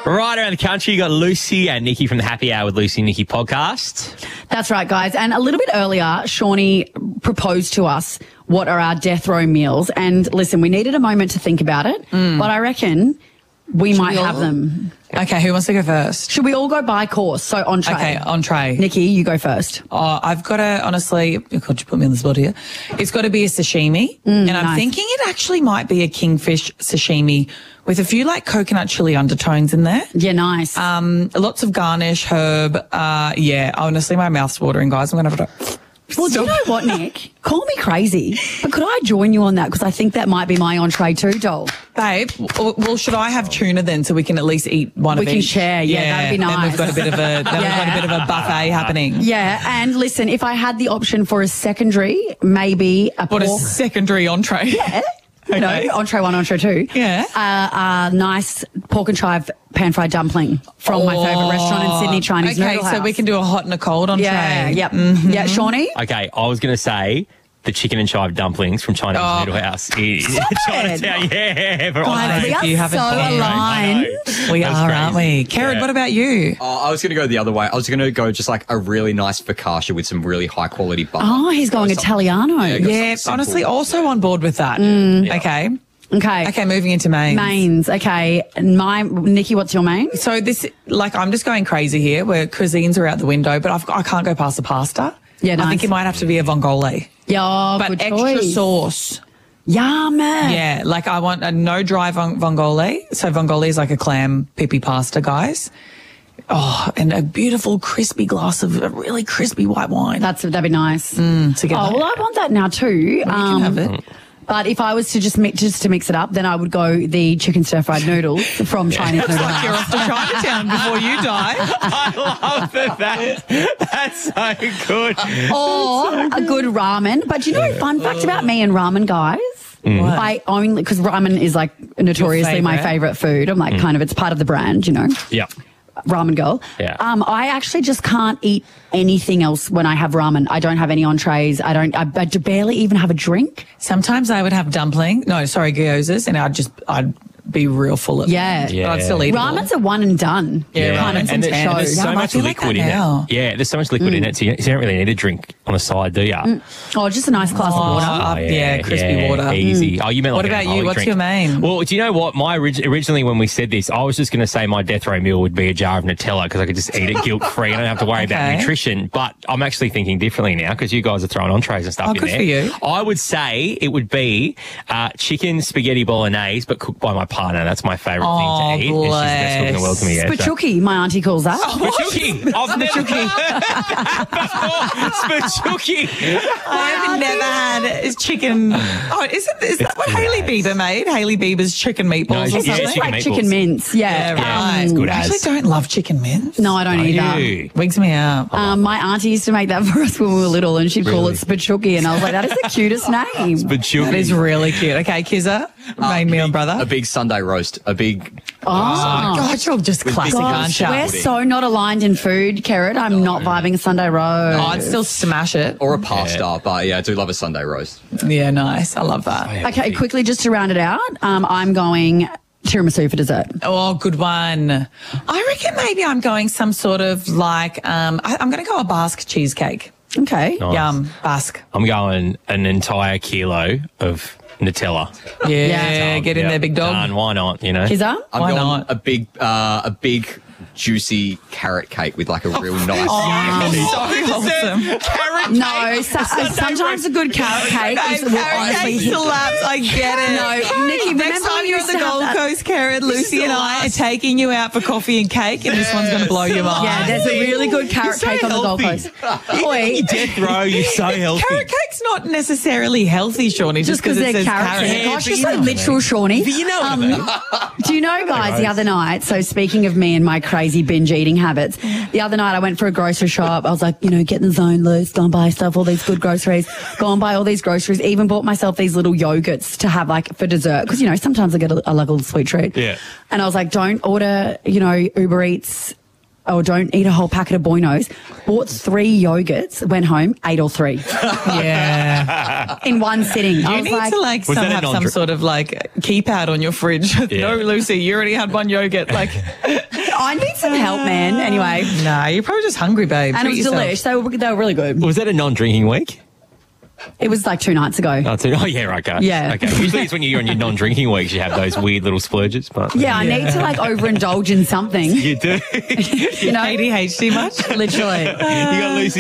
Right around the country, you got Lucy and Nikki from the Happy Hour with Lucy and Nikki podcast. That's right, guys. And a little bit earlier, Shawnee proposed to us what are our death row meals. And listen, we needed a moment to think about it, but I reckon we might have them. Okay, who wants to go first? Should we all go by course? So entree. Okay, entree. Nikki, you go first. Oh, I've got to, honestly, God, you put me on the spot here. It's got to be a sashimi. And I'm nice. thinking it actually might be a kingfish sashimi with a few like coconut chili undertones in there. Yeah, nice. Lots of garnish, herb. Yeah, honestly, my mouth's watering, guys. I'm going to have to... Well, do you know what, Nick? Call me crazy, but could I join you on that? Because I think that might be my entree too, doll. Babe, well, should I have tuna then so we can at least eat one of each? We can share, yeah, that'd be nice. Then we've got a bit of a, we've got a bit of a buffet happening. Yeah, and listen, if I had the option for a secondary, maybe a What, pork... a secondary entree? Yeah. You know, entree one, entree two. Yeah. A nice pork and chive pan-fried dumpling from my favourite restaurant in Sydney, Chinese Okay, Noodle House. so we can do a hot and a cold entree. Yeah, yep. Yeah, Shawnee? Okay, I was going to say the chicken and chive dumplings from Chinese Noodle House in Chinatown. Yeah, for Guys, we if you are haven't so been, aligned. We That's are, crazy. aren't we? Karen, Yeah. what about you? I was going to go the other way. I was going to go just like a really nice focaccia with some really high quality butter. Oh, he's going Italiano. Yeah, simple. honestly, also on board with that. Okay. Okay. Okay, moving into mains. Mains. Okay. Nikki, what's your main? So this, like, I'm just going crazy here where cuisines are out the window, but I can't go past the pasta. Yeah, I think nice. it might have to be a vongole. Yeah, But good extra choice. sauce. Yum. Yeah, like I want a no dry vongole. So vongole is like a clam pipi pasta, guys. Oh, and a beautiful crispy glass of a really crispy white wine. That'd be nice. Together. Oh, well, I want that now too. You can have it. But if I was to just mix it up, then I would go the chicken stir-fried noodles from Chinese Noodle Like you're House. off to Chinatown before you die. I love that's so good. Or a good ramen. But you know, fun fact about me and ramen, guys? I only, because ramen is like notoriously my favorite food. I'm like kind of, it's part of the brand, you know. Yeah. Ramen girl. Yeah. I actually just can't eat anything else when I have ramen. I don't have any entrees. I barely even have a drink. Sometimes I would have gyozas, and I'd be real full of Yeah. them. But I'd still eat Ramen's a one and done. Yeah, kind of and thing to show. there's so Yeah, I much feel like liquid that in now. it. Yeah, there's so much liquid in it, so you don't really need a drink on the side, do you? Oh, just a nice glass of water. crispy water. Easy. Oh, you meant What like about an you? alcoholic What's drink. your main? Well, do you know what? Originally when we said this, I was just going to say my death row meal would be a jar of Nutella because I could just eat it guilt-free. I don't have to worry about Okay. nutrition. But I'm actually thinking differently now because you guys are throwing entrees and stuff Oh, in good there. for you. I would say it would be chicken spaghetti bolognese, but cooked by my partner. That's my favourite thing to eat. And she's the best cook in the world to me. Yeah, so- Spachuki, my auntie calls that. Spachuki. I've never Spachuki. I've never had chicken. Oh, is that what Hailey Bieber made? Hailey Bieber's chicken meatballs No, or yeah, something? It's like chicken chicken meatballs. mince. Yeah. right. It's good I as. actually don't love chicken mince. No, I don't either. You. Wigs me out. My auntie used to make that for us when we were little, and she'd call it Spachuki, and I was like, that is the cutest name. Spachuki. That is really cute. Okay, Kizza, main meal, brother. A big Sunday roast. A big. Oh. God, you're just classic, aren't you? We're so not aligned in food, Kerrod. I'm not vibing a Sunday roast. Oh, I'd still smash it. Or a pasta, but yeah, I do love a Sunday roast. Yeah, nice. I love that. Okay, quickly, just to round it out, I'm going tiramisu for dessert. Oh, good one. I reckon maybe I'm going some sort of like, I'm going to go a Basque cheesecake. Okay. Nice. Yum, Basque. I'm going an entire kilo of Nutella. Yeah, get in there, big dog. Done. Why not? You know. Kizza? I'm Why going not? a big juicy carrot cake with like a real nice. So wholesome. No, sometimes a good carrot cake is will honestly hit. slaps. I get it. No, Nikki, next remember time we you're used at the to have Gold that- Coast, Karen, Lucy and I are taking you out for coffee and cake, and this one's going to blow your mind. Yeah, there's a really good carrot so cake on the Gold healthy. Coast. Oi, Death row, you're so healthy. Carrot cake's not necessarily healthy, Shawnee, just because because it they're says carrot carrot. cake. Gosh, but you're you so know what I literal, mean. Shawnee. But you know what I mean. Do you know, guys, the other night, so speaking of me and my crazy binge eating habits, the other night I went for a grocery shop. I was like, get in the zone, loose, go and buy stuff, all these good groceries, go and buy all these groceries, even bought myself these little yogurts to have like for dessert. Because, sometimes I get I like a little sweet treat. Yeah. And I was like, don't order, Uber Eats or don't eat a whole packet of Buonos. Bought 3 yogurts, went home, ate all 3 Yeah. in one sitting. I You was need like, to Was that a have some non-drink? sort of like keep out on your fridge. Yeah. No, Lucy, you already had one yogurt. Like, I need some help, man. Anyway. Nah, you're probably just hungry, babe. And it was delish. They were really good. Was that a non-drinking week? It was like 2 nights ago. Oh, yeah, right, okay. Yeah. Okay. Usually it's when you're on your non-drinking weeks, you have those weird little splurges. But Yeah, I need to like overindulge in something. you do. You know? ADHD much? Literally. You got Lucy